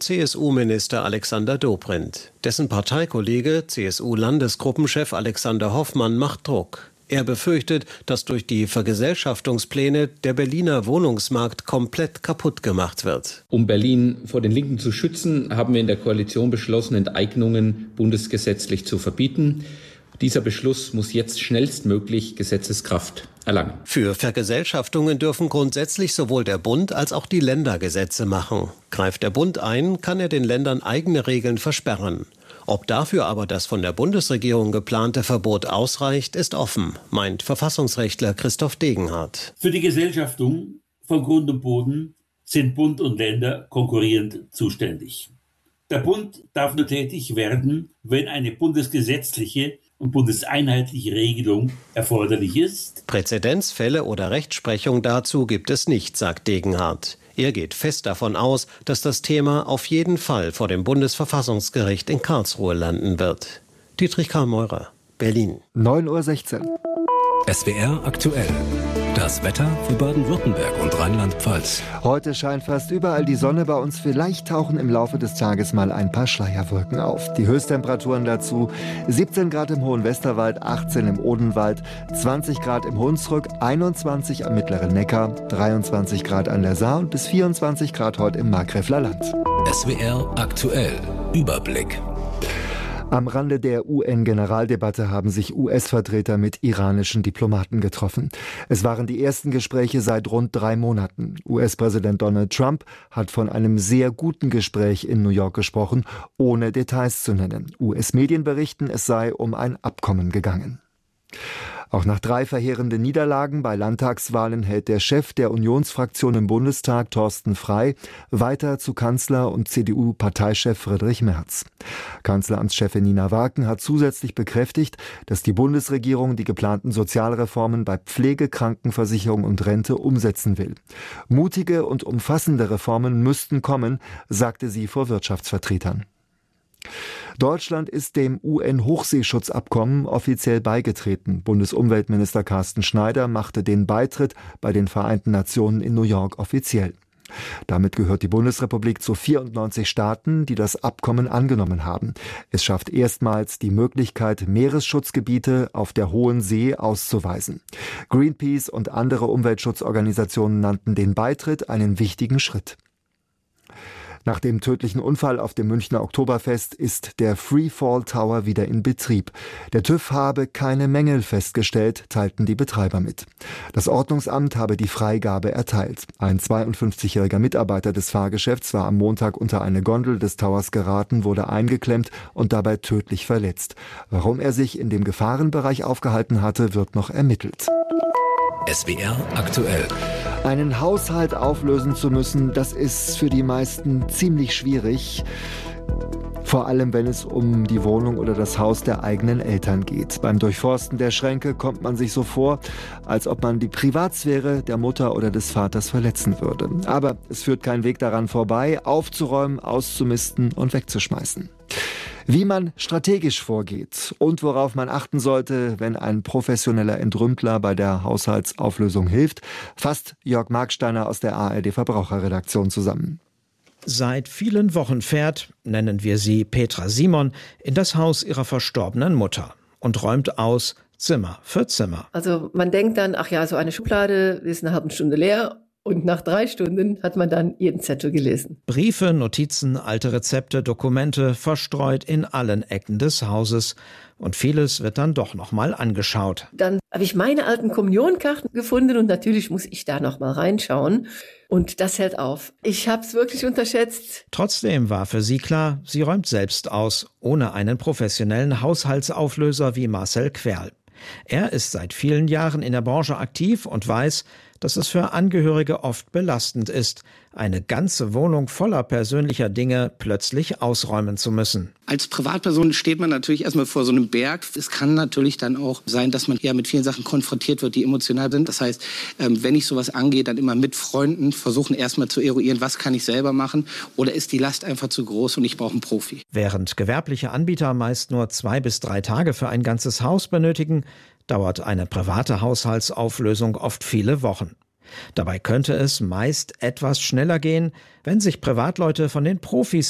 CSU-Minister Alexander Dobrindt. Dessen Parteikollege, CSU-Landesgruppenchef Alexander Hoffmann, macht Druck. Er befürchtet, dass durch die Vergesellschaftungspläne der Berliner Wohnungsmarkt komplett kaputt gemacht wird. Um Berlin vor den Linken zu schützen, haben wir in der Koalition beschlossen, Enteignungen bundesgesetzlich zu verbieten. Dieser Beschluss muss jetzt schnellstmöglich Gesetzeskraft erlangen. Für Vergesellschaftungen dürfen grundsätzlich sowohl der Bund als auch die Länder Gesetze machen. Greift der Bund ein, kann er den Ländern eigene Regeln versperren. Ob dafür aber das von der Bundesregierung geplante Verbot ausreicht, ist offen, meint Verfassungsrechtler Christoph Degenhardt. Für die Gesellschaftung von Grund und Boden sind Bund und Länder konkurrierend zuständig. Der Bund darf nur tätig werden, wenn eine bundesgesetzliche und bundeseinheitliche Regelung erforderlich ist. Präzedenzfälle oder Rechtsprechung dazu gibt es nicht, sagt Degenhardt. Er geht fest davon aus, dass das Thema auf jeden Fall vor dem Bundesverfassungsgericht in Karlsruhe landen wird. Dietrich Karl Meurer, Berlin. 9:16 Uhr. SWR aktuell. Das Wetter für Baden-Württemberg und Rheinland-Pfalz. Heute scheint fast überall die Sonne, bei uns vielleicht tauchen im Laufe des Tages mal ein paar Schleierwolken auf. Die Höchsttemperaturen dazu: 17 Grad im Hohen Westerwald, 18 im Odenwald, 20 Grad im Hunsrück, 21 am Mittleren Neckar, 23 Grad an der Saar und bis 24 Grad heute im Markgräfler Land. SWR aktuell. Überblick. Am Rande der UN-Generaldebatte haben sich US-Vertreter mit iranischen Diplomaten getroffen. Es waren die ersten Gespräche seit rund 3 Monaten. US-Präsident Donald Trump hat von einem sehr guten Gespräch in New York gesprochen, ohne Details zu nennen. US-Medien berichten, es sei um ein Abkommen gegangen. Auch nach 3 verheerenden Niederlagen bei Landtagswahlen hält der Chef der Unionsfraktion im Bundestag, Thorsten Frey, weiter zu Kanzler und CDU-Parteichef Friedrich Merz. Kanzleramtschefin Nina Waken hat zusätzlich bekräftigt, dass die Bundesregierung die geplanten Sozialreformen bei Pflege, Krankenversicherung und Rente umsetzen will. Mutige und umfassende Reformen müssten kommen, sagte sie vor Wirtschaftsvertretern. Deutschland ist dem UN-Hochseeschutzabkommen offiziell beigetreten. Bundesumweltminister Carsten Schneider machte den Beitritt bei den Vereinten Nationen in New York offiziell. Damit gehört die Bundesrepublik zu 94 Staaten, die das Abkommen angenommen haben. Es schafft erstmals die Möglichkeit, Meeresschutzgebiete auf der Hohen See auszuweisen. Greenpeace und andere Umweltschutzorganisationen nannten den Beitritt einen wichtigen Schritt. Nach dem tödlichen Unfall auf dem Münchner Oktoberfest ist der Freefall Tower wieder in Betrieb. Der TÜV habe keine Mängel festgestellt, teilten die Betreiber mit. Das Ordnungsamt habe die Freigabe erteilt. Ein 52-jähriger Mitarbeiter des Fahrgeschäfts war am Montag unter eine Gondel des Towers geraten, wurde eingeklemmt und dabei tödlich verletzt. Warum er sich in dem Gefahrenbereich aufgehalten hatte, wird noch ermittelt. SWR aktuell. Einen Haushalt auflösen zu müssen, das ist für die meisten ziemlich schwierig. Vor allem, wenn es um die Wohnung oder das Haus der eigenen Eltern geht. Beim Durchforsten der Schränke kommt man sich so vor, als ob man die Privatsphäre der Mutter oder des Vaters verletzen würde. Aber es führt kein Weg daran vorbei, aufzuräumen, auszumisten und wegzuschmeißen. Wie man strategisch vorgeht und worauf man achten sollte, wenn ein professioneller Entrümpler bei der Haushaltsauflösung hilft, fasst Jörg Marksteiner aus der ARD-Verbraucherredaktion zusammen. Seit vielen Wochen fährt, nennen wir sie Petra Simon, in das Haus ihrer verstorbenen Mutter und räumt aus Zimmer für Zimmer. Also man denkt dann, ach ja, so eine Schublade ist eine halbe Stunde leer. Und nach 3 Stunden hat man dann jeden Zettel gelesen. Briefe, Notizen, alte Rezepte, Dokumente verstreut in allen Ecken des Hauses. Und vieles wird dann doch nochmal angeschaut. Dann habe ich meine alten Kommunionkarten gefunden und natürlich muss ich da nochmal reinschauen. Und das hält auf. Ich habe es wirklich unterschätzt. Trotzdem war für sie klar, sie räumt selbst aus, ohne einen professionellen Haushaltsauflöser wie Marcel Querl. Er ist seit vielen Jahren in der Branche aktiv und weiß, dass es für Angehörige oft belastend ist, eine ganze Wohnung voller persönlicher Dinge plötzlich ausräumen zu müssen. Als Privatperson steht man natürlich erstmal vor so einem Berg. Es kann natürlich dann auch sein, dass man ja mit vielen Sachen konfrontiert wird, die emotional sind. Das heißt, wenn ich sowas angehe, dann immer mit Freunden versuchen erstmal zu eruieren, was kann ich selber machen oder ist die Last einfach zu groß und ich brauche einen Profi. Während gewerbliche Anbieter meist nur 2 bis 3 Tage für ein ganzes Haus benötigen, dauert eine private Haushaltsauflösung oft viele Wochen. Dabei könnte es meist etwas schneller gehen, wenn sich Privatleute von den Profis